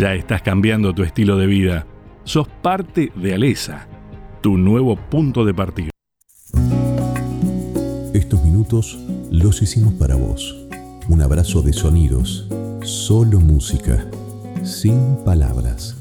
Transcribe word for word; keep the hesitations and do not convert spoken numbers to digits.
Ya estás cambiando tu estilo de vida. Sos parte de Alesa, tu nuevo punto de partida. Estos minutos los hicimos para vos. Un abrazo de sonidos, solo música, sin palabras.